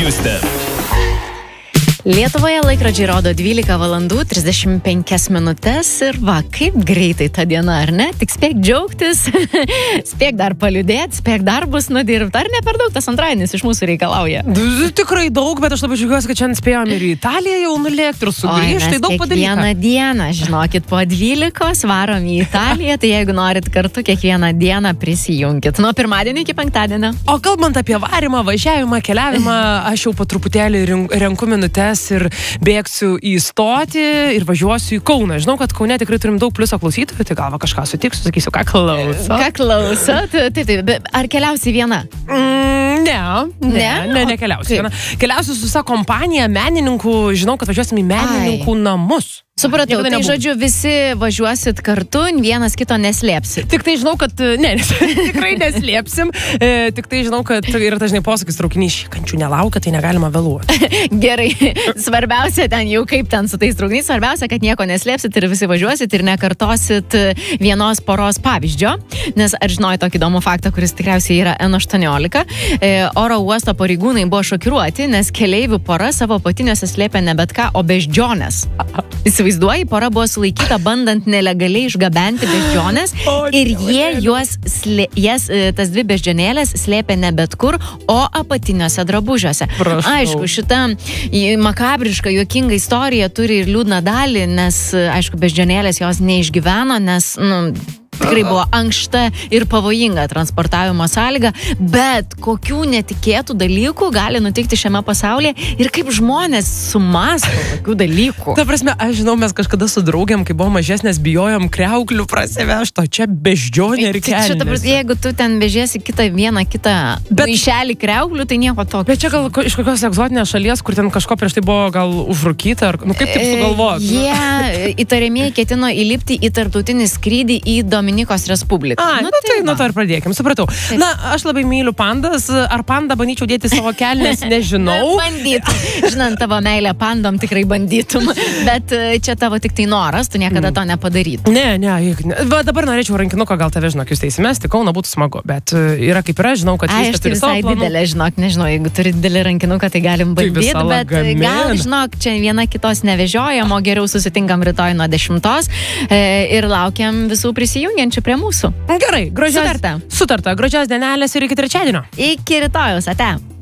Houston. Lietuvoje laikrodžiai rodo 12 valandų 35 minutės ir va, kaip greitai ta diena, ar ne? Tik spėk džiaugtis, spėk dar paliudėti, spėk darbus nudirbti, ar ne per daug tas antradienis iš mūsų reikalauja? Tikrai daug, bet aš labai džiaugiuosi, kad šiandien spėjom ir į Italiją jau nulėkti ir sugrįžti, tai daug padaryta. Kiekvieną dieną, žinokit, po 12 varom į Italiją, tai jeigu norit kartu kiekvieną dieną prisijunkit. Nuo pirmadienio iki penktadienio. O kalbant apie varimą, važiavimą, keliavimą, aš jau po truputėlį renku minutes ir bėgsiu į stotį ir važiuosiu į Kauną. Žinau, kad Kaune tikrai turim daug pliuso klausytojų, tai galva kažką sutiksiu, sakysiu, ką klauso. Ką klauso? Taip. Ar keliausi viena? Nekeliausiu viena. Keliausiu su visa kompanija menininkų, žinau, kad važiuosim į menininkų namus. Supratau, tai žodžiu, visi važiuosit kartu, vienas kito neslėpsit. Tik tai žinau, kad tikrai neslėpsim, tik tai žinau, kad yra dažnai posakis traukiniai, kančių nelaukia, tai negalima vėluoti. Gerai, svarbiausia ten jau kaip ten su tais traukiniais, svarbiausia, kad nieko neslėpsit ir visi važiuosit ir nekartosit vienos poros pavyzdžio, nes ar žinojai tokį įdomų faktą, kuris tikriausiai yra N18, oro uosto pareigūnai buvo šokiruoti, nes keleivių pora savo apatiniuose slėpė ne bet ką, o beždžionės. Įsivaizduoji, pora buvo sulaikyta bandant nelegaliai išgabenti beždžionės ir jie tas dvi beždžionėlės slėpė ne bet kur, o apatiniuose drabužiuose. Aišku, šita makabriška, juokinga istorija turi ir liūdną dalį, nes, aišku, beždžionėlės jos neišgyveno, nes, tikrai buvo ankšta ir pavojinga transportavimo sąlyga, bet kokių netikėtų dalykų gali nutikti šiame pasaulyje ir kaip žmonės sumasto tokių dalykų. Ta prasme, aš žinau, mes kažkada su draugiam, kai buvo mažesnės, bijojom kriauklių prasivežto, čia beždžionė ir kelnės. Jeigu tu ten vežiesi vieną kitą maišelį kriauklių, tai nieko tokio. Bet čia gal iš kokios egzotinės šalies, kur ten kažko prieš tai buvo gal užrūkyta, ar kaip taip sugalvot? Jie įtariamieji ketino įlipti į tarptautinį skrydį į Dominikos Respubliką. Nuo to ir pradėkim, supratau. Taip. Na, aš labai myliu pandas, ar pandą bandyčiau dėti savo kelnes, nežinau. Bandytum. Žinant tavo meilę pandom, tikrai bandytum, bet čia tavo tik tai noras, tu niekada to nepadarytum. Ne. Va, dabar norėčiau rankinuką, gal tave, žinok, jūs įsimesti, Kauną būtų smagu, bet yra kaip yra, žinau, kad jūs turi savo planų. Didelė, žinok, nežinau, jeigu turi didelį rankinuką, tai galim bandyti, bet gal, žinok, čia viena kitos nevežiojam, o geriau susitinkam rytoj nuo 10 ir laukiam visų prisijungiančių prie mūsų. Gerai, sutarta. Gražios dienelės ir iki trečiadienio. Iki rytojaus, ate.